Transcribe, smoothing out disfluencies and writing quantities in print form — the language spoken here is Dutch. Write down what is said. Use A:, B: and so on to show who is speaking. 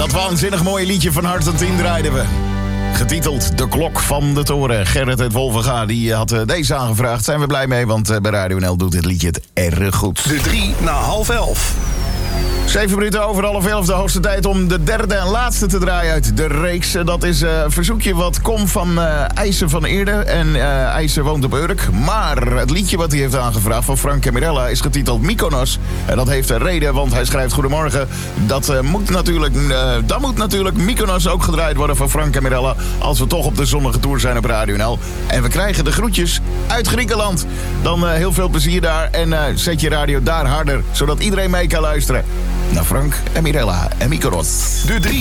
A: Dat waanzinnig mooie liedje van Hart en Tien draaiden we. Getiteld De Klok van de Toren. Gerrit uit Wolvenga die had deze aangevraagd. Zijn we blij mee, want bij Radio NL doet dit liedje het erg goed.
B: De 3 na 10:30.
A: 7 minuten over 10:30, de hoogste tijd om de derde en laatste te draaien uit de reeks. Dat is een verzoekje wat komt van IJzer van Eerde. En IJzer woont op Urk. Maar het liedje wat hij heeft aangevraagd van Frank Camirella is getiteld Mykonos. En dat heeft een reden, want hij schrijft: goedemorgen. Dan moet natuurlijk Mykonos ook gedraaid worden van Frank Camirella. Als we toch op de zonnige tour zijn op Radio NL. En we krijgen de groetjes uit Griekenland. Dan heel veel plezier daar. En zet je radio daar harder, zodat iedereen mee kan luisteren. Naar Frank en Mirella en Mykonos.
B: De 3